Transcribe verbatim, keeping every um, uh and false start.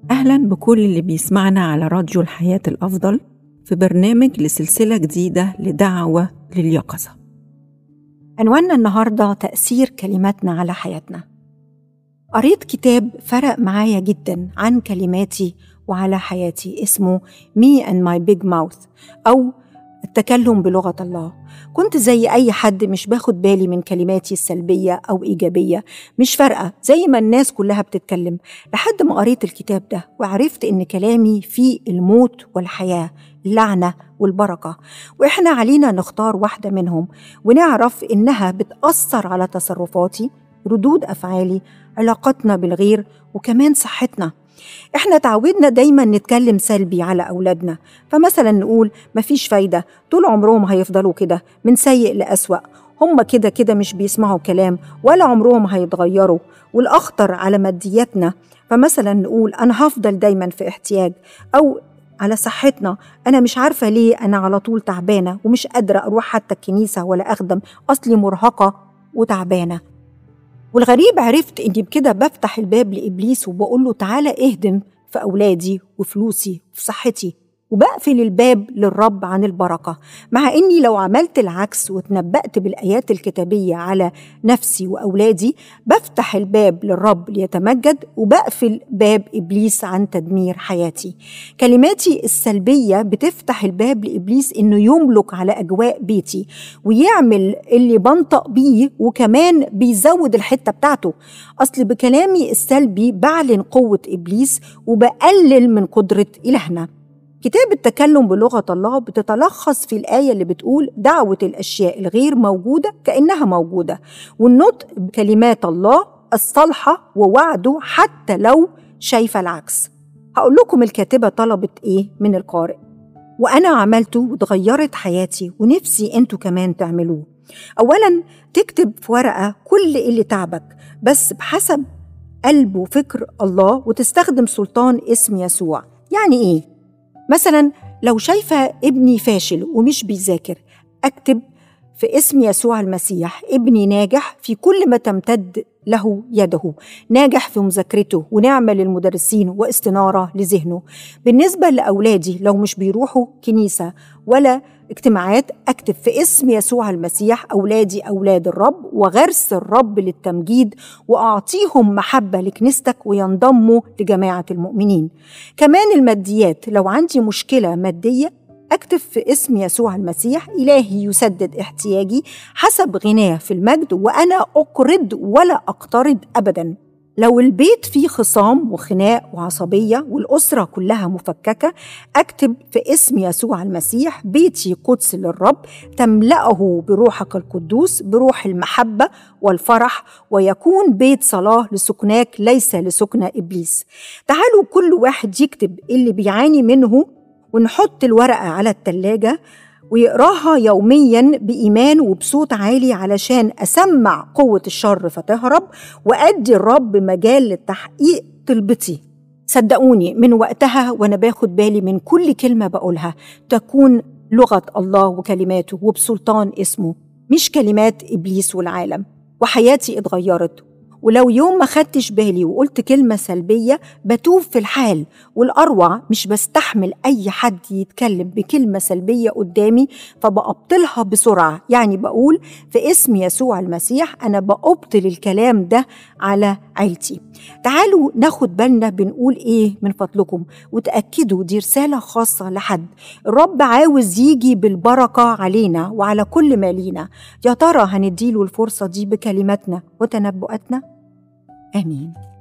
أهلا بكل اللي بيسمعنا على راديو الحياة الأفضل في برنامج لسلسلة جديدة لدعوة لليقظة. عنواننا النهاردة تأثير كلماتنا على حياتنا. قريت كتاب فرق معايا جدا عن كلماتي وعلى حياتي، اسمه Me and My Big Mouth أو التكلم بلغة الله. كنت زي أي حد مش باخد بالي من كلماتي السلبية أو إيجابية، مش فارقة زي ما الناس كلها بتتكلم، لحد ما قريت الكتاب ده وعرفت إن كلامي فيه الموت والحياة، اللعنة والبركة، وإحنا علينا نختار واحدة منهم ونعرف إنها بتأثر على تصرفاتي، ردود أفعالي، علاقتنا بالغير، وكمان صحتنا. إحنا تعودنا دايما نتكلم سلبي على أولادنا، فمثلا نقول مفيش فايدة، طول عمرهم هيفضلوا كده، من سيء لأسوأ، هم كده كده مش بيسمعوا كلام ولا عمرهم هيتغيروا، والأخطر على مادياتنا، فمثلا نقول أنا هفضل دايما في احتياج، أو على صحتنا أنا مش عارفة ليه أنا على طول تعبانة ومش قادرة أروح حتى الكنيسة ولا أخدم، أصلي مرهقة وتعبانة. والغريب عرفت إني بكده بفتح الباب لإبليس وبقول له تعالى اهدم في أولادي وفلوسي وفي صحتي، وبقفل الباب للرب عن البركة، مع إني لو عملت العكس وتنبأت بالآيات الكتابية على نفسي وأولادي بفتح الباب للرب ليتمجد وبقفل باب إبليس عن تدمير حياتي. كلماتي السلبية بتفتح الباب لإبليس إنه يملك على أجواء بيتي ويعمل اللي بنطق بيه، وكمان بيزود الحتة بتاعته. أصل بكلامي السلبي بعلن قوة إبليس وبقلل من قدرة إلهنا. كتاب التكلم بلغة الله بتتلخص في الآية اللي بتقول دعوة الأشياء الغير موجودة كأنها موجودة، والنطق بكلمات الله الصالحة ووعده حتى لو شايفة العكس. هقول لكم الكاتبة طلبت إيه من القارئ وأنا عملته وتغيرت حياتي ونفسي أنتوا كمان تعملوه. أولا تكتب في ورقة كل اللي تعبك بس بحسب قلب وفكر الله، وتستخدم سلطان اسم يسوع. يعني إيه؟ مثلا لو شايفة ابني فاشل ومش بيذاكر، أكتب في اسم يسوع المسيح ابني ناجح في كل ما تمتد له يده، ناجح في مذاكرته ونعمة للمدرسين واستنارة لذهنه. بالنسبة لأولادي لو مش بيروحوا كنيسة ولا اجتماعات، أكتب في اسم يسوع المسيح أولادي أولاد الرب وغرس الرب للتمجيد، وأعطيهم محبة لكنيستك وينضموا لجماعة المؤمنين. كمان الماديات، لو عندي مشكلة مادية أكتب في اسم يسوع المسيح إلهي يسدد احتياجي حسب غناه في المجد، وأنا أقرض ولا أقترض أبداً. لو البيت فيه خصام وخناق وعصبية والأسرة كلها مفككة، أكتب في اسم يسوع المسيح بيتي قدس للرب تملأه بروحك القدوس بروح المحبة والفرح، ويكون بيت صلاة لسكناك ليس لسكن إبليس. تعالوا كل واحد يكتب اللي بيعاني منه ونحط الورقة على التلاجة ويقراها يومياً بإيمان وبصوت عالي علشان أسمع قوة الشر فتهرب وأدي الرب مجال للتحقيق طلبتي. صدقوني من وقتها وأنا باخد بالي من كل كلمة بقولها تكون لغة الله وكلماته وبسلطان اسمه، مش كلمات إبليس والعالم، وحياتي اتغيرت. ولو يوم ما خدتش بالي وقلت كلمة سلبية بتوب في الحال، والأروع مش بستحمل أي حد يتكلم بكلمة سلبية قدامي فبأبطلها بسرعة. يعني بقول في اسم يسوع المسيح أنا بأبطل الكلام ده على عيلتي. تعالوا ناخد بالنا بنقول إيه من فضلكم، وتأكدوا دي رسالة خاصة لحد الرب عاوز يجي بالبركة علينا وعلى كل ما لينا. يا ترى هنديله الفرصة دي بكلماتنا وتنبؤاتنا؟ آمين.